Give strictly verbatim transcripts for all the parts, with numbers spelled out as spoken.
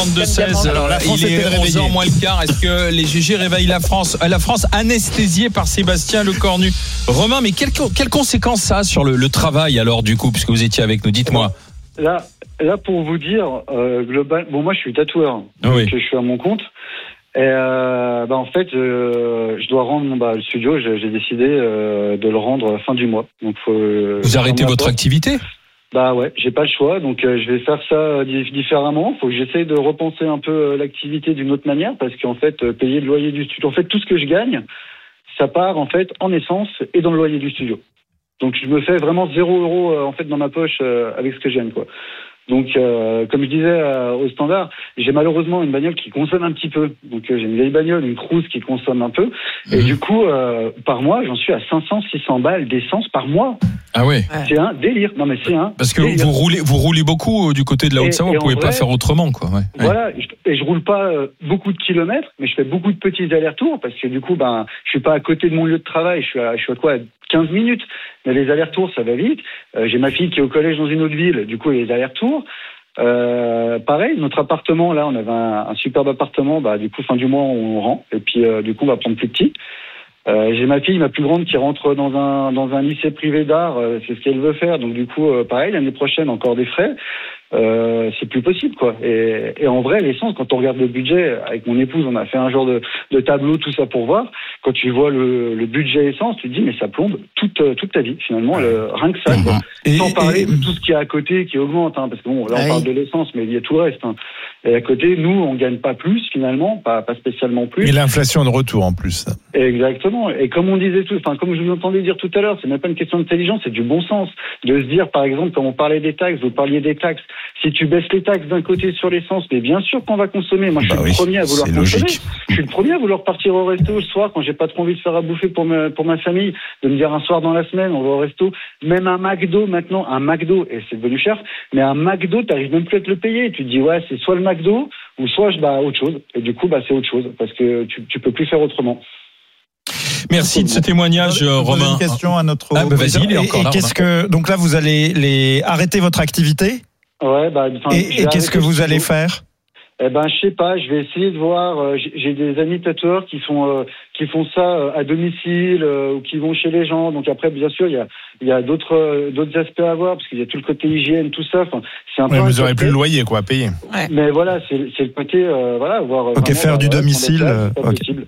trente-deux seize. Alors, la France il est onze heures moins le quart. Est-ce que les G G réveillent la France? La France anesthésiée par Sébastien Lecornu. Romain, mais quelles, quelles conséquences ça a sur le, le travail alors du coup, puisque vous étiez avec nous? Dites-moi. Là, là pour vous dire, euh, global. Bon, moi je suis tatoueur, oui. donc je suis à mon compte. Et euh, bah en fait, euh, je dois rendre mon bah, le studio. J'ai, j'ai décidé euh, de le rendre fin du mois. Donc faut. Euh, vous arrêtez votre activité? Bah ouais, j'ai pas le choix. Donc euh, je vais faire ça différemment. Faut que j'essaye de repenser un peu l'activité d'une autre manière parce qu'en fait, euh, payer le loyer du studio. En fait, tout ce que je gagne, ça part en fait en essence et dans le loyer du studio. Donc je me fais vraiment zéro euro euh, en fait dans ma poche euh, avec ce que je gagne quoi. Donc, euh, comme je disais euh, au standard, j'ai malheureusement une bagnole qui consomme un petit peu. Donc, euh, j'ai une vieille bagnole, une Cruze qui consomme un peu. Mmh. Et du coup, euh, par mois, j'en suis à cinq cents, six cents balles d'essence par mois. Ah ouais. C'est un délire. Non, mais c'est un Parce que délire. vous roulez, vous roulez beaucoup euh, du côté de la Haute-Savoie. Vous pouvez vrai, pas faire autrement, quoi. Ouais. Voilà. Ouais. Et je roule pas euh, beaucoup de kilomètres, mais je fais beaucoup de petits allers-retours parce que du coup, ben, je suis pas à côté de mon lieu de travail. Je suis à, je suis à quoi, quinze minutes. Mais les allers-retours, ça va vite. Euh, j'ai ma fille qui est au collège dans une autre ville. Du coup, les allers-retours. Euh, pareil, notre appartement, là, on avait un, un superbe appartement. Bah, du coup, fin du mois, on rend. Et puis, euh, du coup, on va prendre plus petit. Euh, j'ai ma fille, ma plus grande, qui rentre dans un dans un lycée privé d'art. Euh, c'est ce qu'elle veut faire. Donc, du coup, euh, pareil, l'année prochaine, encore des frais. Euh, c'est plus possible, quoi. Et, et en vrai, l'essence, quand on regarde le budget, avec mon épouse, on a fait un genre de, de tableau, tout ça pour voir. Quand tu vois le, le budget essence, tu te dis, mais ça plombe toute, toute ta vie, finalement, le, rien que ça, quoi. Et, Sans parler et... de tout ce qu'il y a à côté qui augmente, hein, parce que bon, là, on oui. parle de l'essence, mais il y a tout le reste, hein. Et à côté, nous, on gagne pas plus, finalement, pas, pas spécialement plus. Et l'inflation de retour, en plus. Exactement. Et comme on disait tout, enfin, comme je vous entendais dire tout à l'heure, c'est même pas une question d'intelligence, c'est du bon sens. De se dire, par exemple, quand on parlait des taxes, vous parliez des taxes, si tu baisses les taxes d'un côté sur l'essence, mais bien sûr qu'on va consommer. Moi, je suis bah le oui, premier à vouloir consommer. Logique. Je suis le premier à vouloir partir au resto le soir quand j'ai pas trop envie de faire à bouffer pour ma, pour ma famille, de me dire un soir dans la semaine, on va au resto. Même un McDo maintenant, un McDo, et c'est devenu cher, mais un McDo, t'arrives même plus à te le payer. Tu te dis, ouais, c'est soit le McDo, ou soit je bah autre chose. Et du coup, bah c'est autre chose, parce que tu, tu peux plus faire autrement. Merci de ce témoignage, euh, Romain. Une question à notre. Ah, bah vas-y, il est encore et, là. Et qu'est-ce que donc là vous allez les arrêter votre activité? Ouais, bah. Et, et qu'est-ce que vous allez faire? Eh ben, je sais pas. Je vais essayer de voir. Euh, j'ai, j'ai des amis tatoueurs qui font euh, qui font ça euh, à domicile euh, ou qui vont chez les gens. Donc après, bien sûr, il y a il y a d'autres euh, d'autres aspects à voir parce qu'il y a tout le côté hygiène, tout ça. Enfin, c'est un ouais, peu. Mais vous aurez plus le loyer, quoi, à payer. Ouais. Mais voilà, c'est c'est le côté euh, voilà voir. Ok, faire du domicile. C'est pas okay. possible.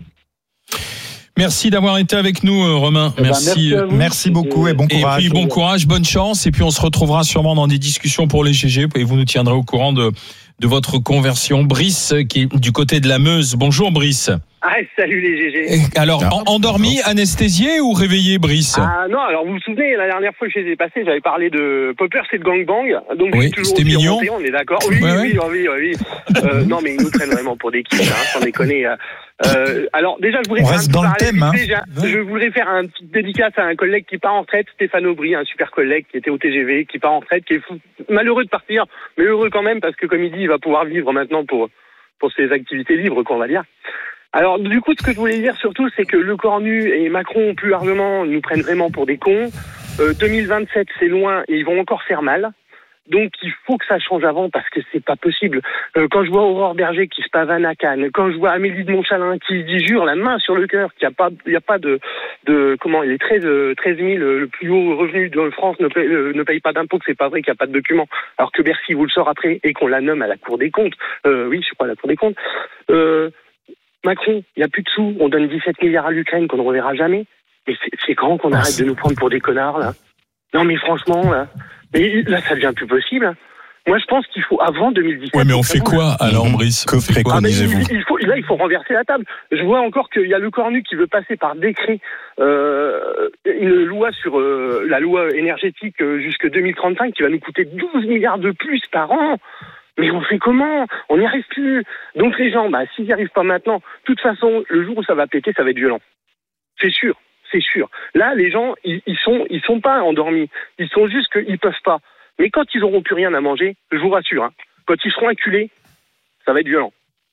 Merci d'avoir été avec nous, Romain. Eh ben, merci, merci, vous, merci beaucoup et bon courage. Et puis bon courage, bonne chance. Et puis on se retrouvera sûrement dans des discussions pour les G G et vous nous tiendrez au courant de de votre conversion. Brice, qui est du côté de la Meuse. Bonjour, Brice. Ah, salut les G G. Alors, ah, endormi, anesthésié ou réveillé, Brice? Ah non, alors vous vous souvenez, la dernière fois que je les ai passés, j'avais parlé de Poppers et de Gangbang. Donc oui, c'était mignon. Remonté, on est d'accord. Oui, ouais, oui, oui, oui, oui. euh, non, mais ils nous prennent vraiment pour des kids, hein, sans déconner. Euh, alors déjà, je voudrais on faire reste un dans le thème. Hein. Je voudrais faire un petit dédicace à un collègue qui part en retraite, Stéphane Aubry, un super collègue qui était au T G V, qui part en retraite, qui est fou, malheureux de partir, mais heureux quand même parce que comme il dit, il va pouvoir vivre maintenant pour pour ses activités libres, qu'on va dire. Alors, du coup, ce que je voulais dire surtout, c'est que Lecornu et Macron, plus largement, nous prennent vraiment pour des cons. Euh, deux mille vingt-sept, c'est loin et ils vont encore faire mal. Donc, il faut que ça change avant parce que c'est pas possible. Euh, quand je vois Aurore Berger qui se pavane à Cannes, quand je vois Amélie de Montchalin qui dit, jure la main sur le cœur qu'il n'y a pas, il y a pas de, de, comment, il est treize mille, le plus haut revenu de France ne paye, ne paye pas d'impôts, que c'est pas vrai, qu'il n'y a pas de documents. Alors que Bercy vous le sort après et qu'on la nomme à la Cour des comptes. Euh, oui, je crois à la Cour des comptes. Euh, Macron, il n'y a plus de sous, on donne dix-sept milliards à l'Ukraine qu'on ne reverra jamais. Mais c'est, c'est quand qu'on arrête de nous prendre pour des connards, là? Non, mais franchement, là, mais là, ça devient plus possible. Hein. Moi, je pense qu'il faut, avant deux mille dix-sept... Ouais, mais on fait quoi, alors, Brice? Que préconisez-vous? Ah, il, il faut, là, il faut renverser la table. Je vois encore qu'il y a Lecornu qui veut passer par décret euh, une loi sur euh, la loi énergétique euh, jusque deux mille trente-cinq qui va nous coûter douze milliards de plus par an. Mais on fait comment? On n'y arrive plus. Donc les gens, bah, s'ils n'y arrivent pas maintenant, de toute façon, le jour où ça va péter, ça va être violent. C'est sûr, c'est sûr. Là, les gens, ils, ils sont, ils sont pas endormis. Ils sont juste qu'ils peuvent pas. Mais quand ils auront plus rien à manger, je vous rassure, hein, quand ils seront acculés, ça va être violent.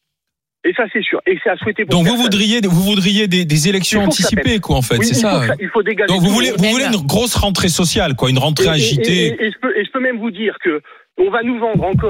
Et ça, c'est sûr. Et c'est à souhaiter pour Donc personne. vous voudriez, vous voudriez des, des élections anticipées, quoi, en fait, oui, c'est il ça. Faut ça. Il faut dégager. Donc vous voulez, vous voulez une grosse rentrée sociale, quoi, une rentrée et, agitée. Et, et, et, et, je peux, et je peux même vous dire que on va nous vendre encore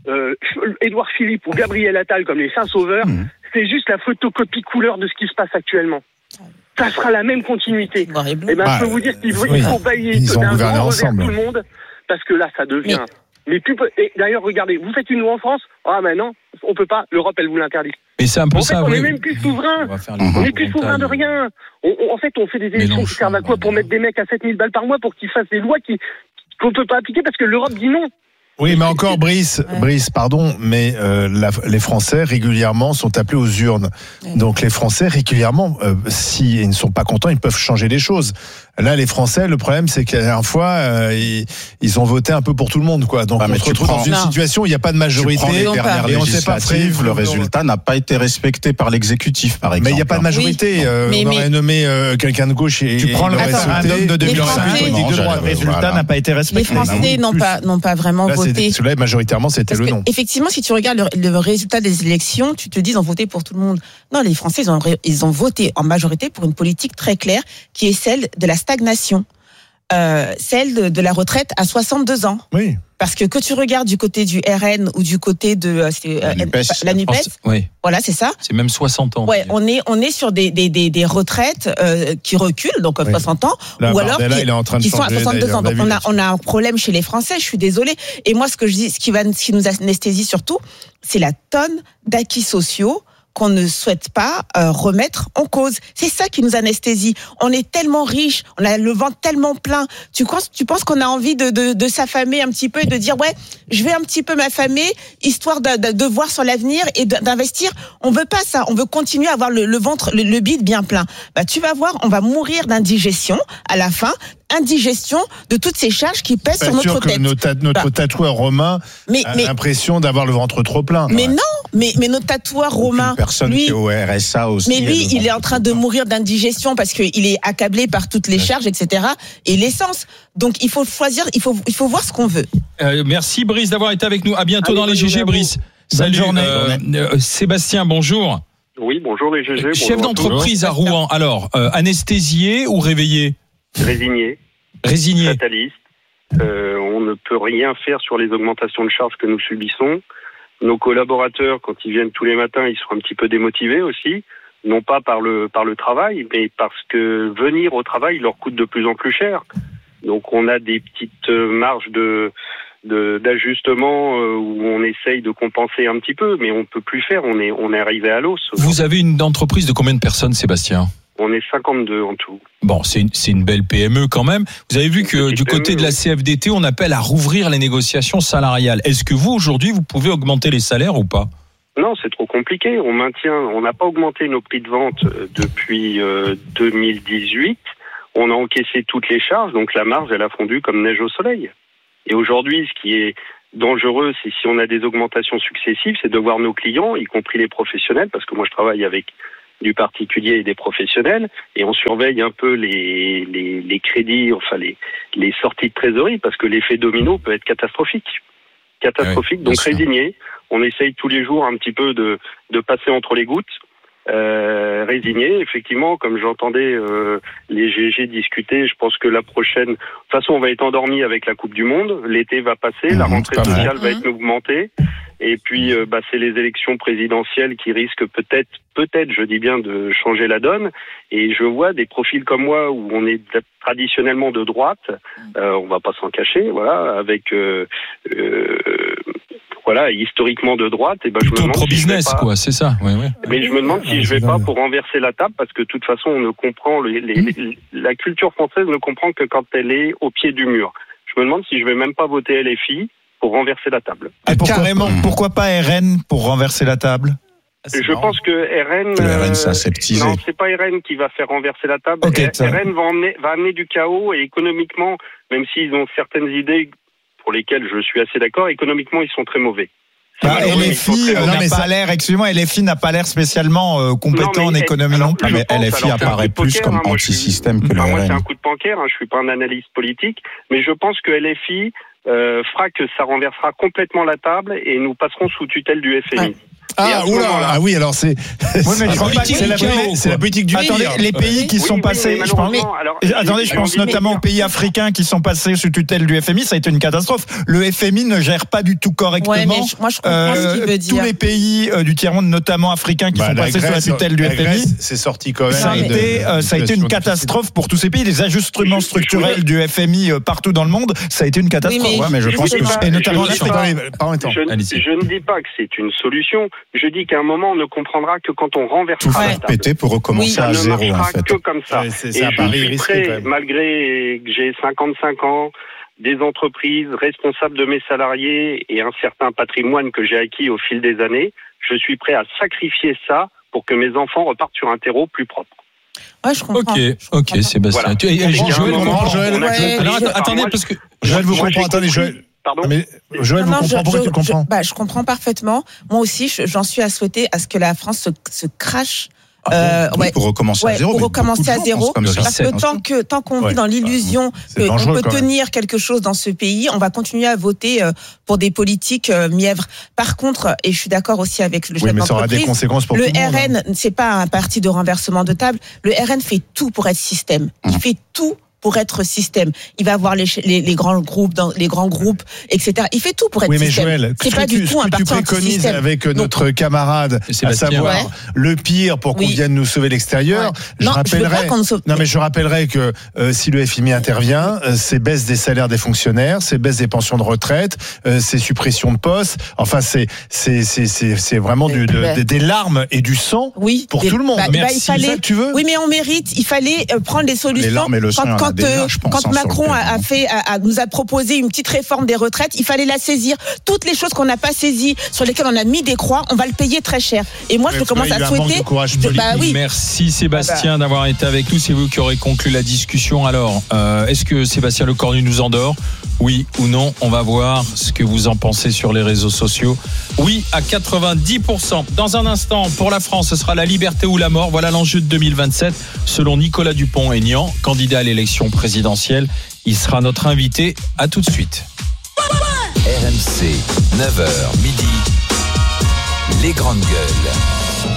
euh, Édouard Philippe ou Gabriel Attal comme les saints sauveurs, mmh. c'est juste la photocopie couleur de ce qui se passe actuellement. Ça sera la même continuité. Et ben, bah, je peux vous dire qu'il faut, oui. faut balayer d'un grand revers tout le monde, parce que là, ça devient... Mais... Mais plus, et d'ailleurs, regardez, vous faites une loi en France, ah ben non, on peut pas, l'Europe, elle vous l'interdit. Mais c'est un peu en ça, fait, on oui. est même plus souverain. On n'est plus souverain de rien. On, on, en fait, on fait des élections non, qui servent à quoi? Pour mettre des mecs à sept mille balles par mois pour qu'ils fassent des lois qui, qu'on peut pas appliquer parce que l'Europe dit non. Oui, mais encore, Brice, ouais. Brice, pardon, mais euh, la, les Français régulièrement sont appelés aux urnes. Ouais. Donc les Français régulièrement, euh, s'ils ne sont pas contents, ils peuvent changer les choses. Là, les Français, le problème, c'est qu'à la dernière fois, euh, ils, ils ont voté un peu pour tout le monde, quoi. Donc ah, on se retrouve prends, dans une non. situation où il n'y a pas de majorité. Les dernières et on sait pas le résultat n'a pas été respecté par l'exécutif, par exemple. Mais il n'y a pas de majorité. Oui. Euh, mais, on mais... aurait nommé euh, quelqu'un de gauche et tu prends le référendum de deux mille cinq politique de droite. Le résultat n'a pas été respecté. Les Français n'ont pas n'ont pas vraiment voté. Là, majoritairement, c'était le non. Effectivement, si tu regardes le résultat des élections, tu te dis ils ont voté pour tout le monde. Non, les Français, ils ont ils ont voté en majorité pour une politique très claire qui est celle de la stagnation. Euh, celle de, de la retraite à soixante-deux ans. Oui. Parce que que tu regardes du côté du R N ou du côté de euh, la NUPES, la NUPES France, oui. Voilà, c'est ça. C'est même soixante ans. Ouais, on est on est sur des des des, des retraites euh, qui reculent, donc à oui. soixante ans, là, ou alors Bardella, qui, il est en train de qui sont à soixante-deux ans. Donc on a on a un problème chez les Français. Je suis désolée. Et moi, ce que je dis, ce qui va, ce qui nous anesthésie surtout, c'est la tonne d'acquis sociaux qu'on ne souhaite pas euh, remettre en cause. C'est ça qui nous anesthésie. On est tellement riche, on a le ventre tellement plein. Tu penses, tu penses qu'on a envie de, de, de s'affamer un petit peu et de dire ouais, je vais un petit peu m'affamer, histoire de, de, de voir sur l'avenir et d'investir. On veut pas ça. On veut continuer à avoir le, le ventre, le, le bide bien plein. Bah tu vas voir, on va mourir d'indigestion à la fin. Indigestion de toutes ces charges qui pèsent sur notre sûr tête. Que notre, notre bah, tatoueur romain mais, a mais, l'impression d'avoir le ventre trop plein. Mais ouais. non, mais, mais notre tatoueur romain, personne lui, qui est au R S A aussi. Mais lui, il est en train de mourir d'indigestion parce qu'il est accablé par toutes les ouais. charges, et cetera. Et l'essence. Donc il faut choisir, il faut, il faut voir ce qu'on veut. Euh, merci Brice d'avoir été avec nous. À bientôt Allez, dans les G G, Brice. Salut. Journée. Euh, euh, Sébastien, bonjour. Oui, bonjour les G G. Chef d'entreprise à Rouen. Alors, euh, anesthésié ou réveillé? Résigné. Résigné. Fataliste. Euh, on ne peut rien faire sur les augmentations de charges que nous subissons. Nos collaborateurs, quand ils viennent tous les matins, ils sont un petit peu démotivés aussi. Non pas par le, par le travail, mais parce que venir au travail leur coûte de plus en plus cher. Donc on a des petites marges de, de, d'ajustement où on essaye de compenser un petit peu, mais on ne peut plus faire. On est, on est arrivé à l'os. Vous avez une entreprise de combien de personnes, Sébastien ? On est cinquante-deux en tout. Bon, c'est une, c'est une belle P M E quand même. Vous avez vu que du côté P M E, de la C F D T, on appelle à rouvrir les négociations salariales. Est-ce que vous, aujourd'hui, vous pouvez augmenter les salaires ou pas ? Non, c'est trop compliqué. On maintient, on n'a pas augmenté nos prix de vente depuis euh, deux mille dix-huit. On a encaissé toutes les charges, donc la marge, elle a fondu comme neige au soleil. Et aujourd'hui, ce qui est dangereux, c'est si on a des augmentations successives, c'est de voir nos clients, y compris les professionnels, parce que moi je travaille avec du particulier et des professionnels, et on surveille un peu les, les, les crédits, enfin les, les sorties de trésorerie, parce que l'effet domino peut être catastrophique. Catastrophique, oui, donc résigné. On essaye tous les jours un petit peu de, de passer entre les gouttes. Euh, résigné, effectivement, comme j'entendais euh, les G G discuter, je pense que la prochaine... De toute façon, on va être endormi avec la Coupe du Monde, l'été va passer, mmh, la rentrée sociale va être augmentée, et puis euh, bah, c'est les élections présidentielles qui risquent peut-être, peut-être, je dis bien, de changer la donne, et je vois des profils comme moi, où on est traditionnellement de droite, euh, on va pas s'en cacher, voilà, avec... Euh, euh, Voilà, historiquement de droite, et ben je me demande pro-business, si je vais pas... quoi, c'est ça. Ouais, ouais. Mais je me demande si je vais pas pour renverser la table, parce que de toute façon, on ne comprend les, les, les, la culture française ne comprend que quand elle est au pied du mur. Je me demande si je vais même pas voter L F I pour renverser la table. Et pourquoi, carrément, pourquoi pas R N pour renverser la table? Je pense que R N, que R N s'aseptisé. Non, c'est pas R N qui va faire renverser la table. Okay, R N va amener, va amener du chaos, et économiquement, même s'ils ont certaines idées pour lesquels je suis assez d'accord, économiquement, ils sont très mauvais. Bah, L F I, non, mais ça a l'air, excusez-moi, L F I n'a pas l'air spécialement euh, compétent non, en économie non plus. Mais L F I apparaît plus comme hein, anti-système que le enfin, R N. Moi, c'est un coup de pancaire, hein, je suis pas un analyste politique, mais je pense que L F I euh, fera que ça renversera complètement la table et nous passerons sous tutelle du F M I. Ouais. Ah, oula, ah oui, alors c'est. Oui, mais je crois pas que c'est la, c'est la politique du Attendez, les pays qui oui, sont oui, passés. je pense, alors, attendez, je pense notamment aux pays africains qui sont passés sous tutelle du F M I. Ça a été une catastrophe. Le F M I ne gère pas du tout correctement. Ouais, mais je, moi, je comprends euh, ce qu'il veut dire. Tous les pays euh, du tiers-monde, notamment africains, qui bah, sont passés Grèce, sous la tutelle du F M I. C'est sorti quand même. Ça a été, euh, ça a été une catastrophe pour tous ces pays. Les ajustements structurels du F M I partout dans le monde, ça a été une catastrophe. Oui, ouais, mais je pense que pas, et notamment je, pas, je, je ne dis pas que c'est une solution. Je dis qu'à un moment, on ne comprendra que quand on renversera tout faire péter pour recommencer oui, à zéro. Ça ne marchera en fait. que comme ça. Ouais, c'est, et c'est je suis prêt, malgré que j'ai cinquante-cinq ans, des entreprises, responsables de mes salariés et un certain patrimoine que j'ai acquis au fil des années, je suis prêt à sacrifier ça pour que mes enfants repartent sur un terreau plus propre. Ouais, je comprends. Ok, je comprends. ok, Sébastien. Voilà. Tu, et, Joël, comprend, Joël. Ouais, Alors, je, attendez, moi, parce que Joël vous moi, comprend. Attendez, Joël. Pardon. Mais Joël, non, vous comprend. Pourquoi tu comprends je, bah, je comprends parfaitement. Moi aussi, j'en suis à souhaiter à ce que la France se, se crache. Euh, oui, ouais, pour recommencer ouais, à zéro. Pour recommencer à zéro. Parce que tant que tant qu'on vit ouais, dans l'illusion ouais, qu'on peut tenir quelque chose dans ce pays, on va continuer à voter pour des politiques mièvres. Par contre, et je suis d'accord aussi avec le chef oui, d'entreprise, des conséquences pour le tout le R N, monde, hein. C'est pas un parti de renversement de table. Le R N fait tout pour être système. Il fait tout pour être système. Il va avoir les, les, les grands groupes, dans les grands groupes, et cetera. Il fait tout pour être oui, mais système. Joël, c'est pas tu, du tout un parti tu préconises avec Donc, notre camarade, à savoir ouais. le pire pour qu'on oui. vienne nous sauver l'extérieur. Ouais. Je non, rappellerai. Je sauve... Non, mais je rappellerai que euh, si le F M I intervient, euh, c'est baisse des salaires des fonctionnaires, c'est baisse des pensions de retraite, euh, c'est suppression de postes. Enfin, c'est c'est c'est c'est, c'est vraiment du, de, bah, des larmes et du sang oui, pour des, tout le monde. Bah, Merci. Bah, il fallait, ça que tu veux. Oui, mais on mérite. Il fallait euh, prendre des solutions. Les larmes et le sang, quand, quand, déjà, je pense, quand Macron a, a fait, a, a, nous a proposé une petite réforme des retraites, il fallait la saisir. Toutes les choses qu'on n'a pas saisies, sur lesquelles on a mis des croix, on va le payer très cher. Et moi, mais je commence à souhaiter. Je, bah, oui. Merci Sébastien d'avoir été avec nous. C'est vous qui aurez conclu la discussion. Alors, euh, est-ce que Sébastien Lecornu nous endort ? Oui ou non ? On va voir ce que vous en pensez sur les réseaux sociaux. Oui à quatre-vingt-dix pour cent. Dans un instant, pour la France, ce sera la liberté ou la mort. Voilà l'enjeu de deux mille vingt-sept. Selon Nicolas Dupont-Aignan, candidat à l'élection présidentielle, il sera notre invité. À tout de suite. R M C, neuf heures midi, les grandes gueules.